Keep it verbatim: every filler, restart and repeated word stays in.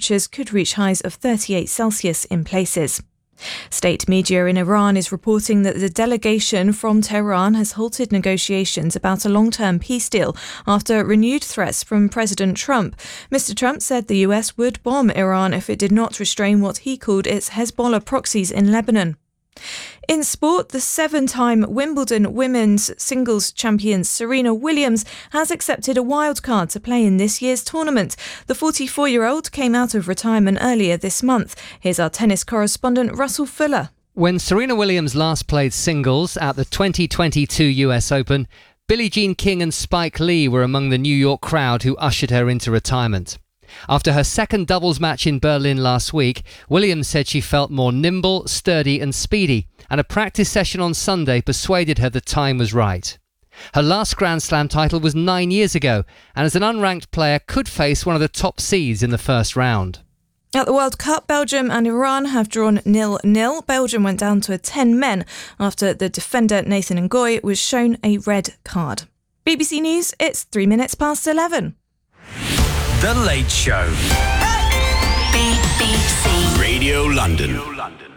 temperatures could reach highs of thirty-eight Celsius in places. State media in Iran is reporting that the delegation from Tehran has halted negotiations about a long-term peace deal after renewed threats from President Trump. Mister Trump said the U S would bomb Iran if it did not restrain what he called its Hezbollah proxies in Lebanon. In sport, the seven-time Wimbledon women's singles champion Serena Williams has accepted a wildcard to play in this year's tournament. The forty-four-year-old came out of retirement earlier this month. Here's our tennis correspondent Russell Fuller. When Serena Williams last played singles at the twenty twenty-two U S Open, Billie Jean King and Spike Lee were among the New York crowd who ushered her into retirement. After her second doubles match in Berlin last week, Williams said she felt more nimble, sturdy and speedy, and a practice session on Sunday persuaded her the time was right. Her last Grand Slam title was nine years ago, and as an unranked player could face one of the top seeds in the first round. At the World Cup, Belgium and Iran have drawn nil nil. Belgium went down to a ten men after the defender Nathan Ngoy was shown a red card. B B C News, it's three minutes past eleven. The Late Show. B B C Radio London.